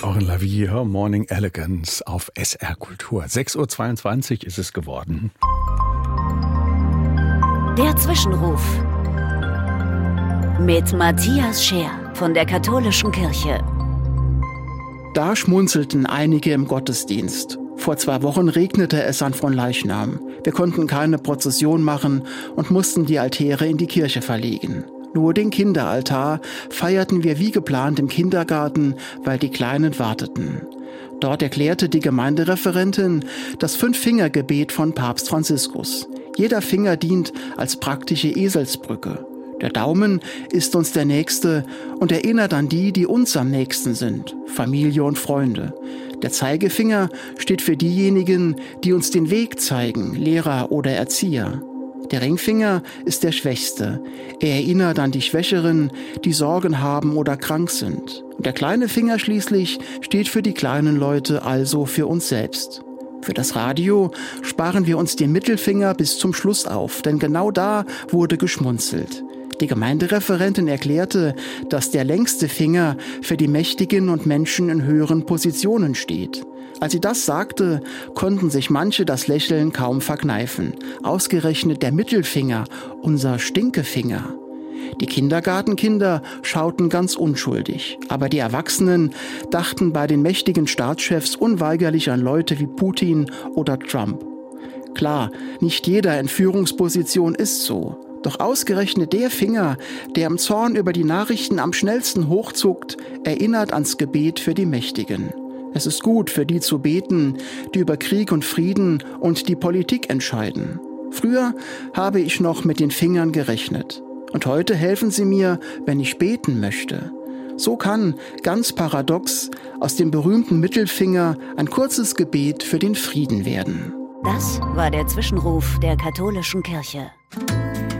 Oren Lavier, Morning Elegance auf SR Kultur. 6.22 Uhr ist es geworden. Der Zwischenruf mit Matthias Scheer von der Katholischen Kirche. Da schmunzelten einige im Gottesdienst. Vor 2 Wochen regnete es an Fronleichnam. Wir konnten keine Prozession machen und mussten die Altäre in die Kirche verlegen. Nur den Kinderaltar feierten wir wie geplant im Kindergarten, weil die Kleinen warteten. Dort erklärte die Gemeindereferentin das 5-Finger-Gebet von Papst Franziskus. Jeder Finger dient als praktische Eselsbrücke. Der Daumen ist uns der Nächste und erinnert an die, die uns am nächsten sind, Familie und Freunde. Der Zeigefinger steht für diejenigen, die uns den Weg zeigen, Lehrer oder Erzieher. Der Ringfinger ist der Schwächste. Er erinnert an die Schwächeren, die Sorgen haben oder krank sind. Und der kleine Finger schließlich steht für die kleinen Leute, also für uns selbst. Für das Radio sparen wir uns den Mittelfinger bis zum Schluss auf, denn genau da wurde geschmunzelt. Die Gemeindereferentin erklärte, dass der längste Finger für die Mächtigen und Menschen in höheren Positionen steht. Als sie das sagte, konnten sich manche das Lächeln kaum verkneifen. Ausgerechnet der Mittelfinger, unser Stinkefinger. Die Kindergartenkinder schauten ganz unschuldig, aber die Erwachsenen dachten bei den mächtigen Staatschefs unweigerlich an Leute wie Putin oder Trump. Klar, nicht jeder in Führungsposition ist so. Doch ausgerechnet der Finger, der im Zorn über die Nachrichten am schnellsten hochzuckt, erinnert ans Gebet für die Mächtigen. Es ist gut, für die zu beten, die über Krieg und Frieden und die Politik entscheiden. Früher habe ich noch mit den Fingern gerechnet. Und heute helfen sie mir, wenn ich beten möchte. So kann, ganz paradox, aus dem berühmten Mittelfinger ein kurzes Gebet für den Frieden werden. Das war der Zwischenruf der Katholischen Kirche.